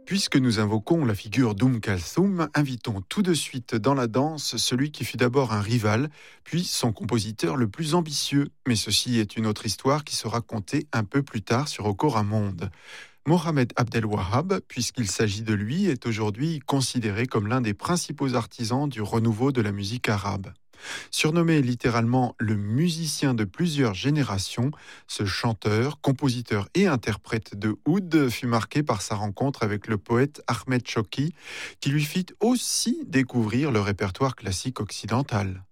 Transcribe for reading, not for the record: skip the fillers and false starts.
Puisque nous invoquons la figure Kalsoum, invitons tout de suite dans la danse celui qui fut d'abord un rival, puis son compositeur le plus ambitieux. Mais ceci est une autre histoire qui sera contée un peu plus tard sur Okora Monde. Mohamed Abdel Wahab, puisqu'il s'agit de lui, est aujourd'hui considéré comme l'un des principaux artisans du renouveau de la musique arabe. Surnommé littéralement le musicien de plusieurs générations, ce chanteur, compositeur et interprète de oud fut marqué par sa rencontre avec le poète Ahmed Shawki, qui lui fit aussi découvrir le répertoire classique occidental.